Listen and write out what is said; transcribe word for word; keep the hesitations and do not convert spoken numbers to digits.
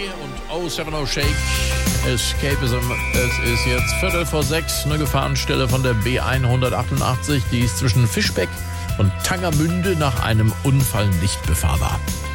und Oh Seven Oh Shake, Escapism. Es ist jetzt Viertel vor sechs, eine Gefahrenstelle von der B hundertachtundachtzig, die ist zwischen Fischbeck und Tangermünde nach einem Unfall nicht befahrbar.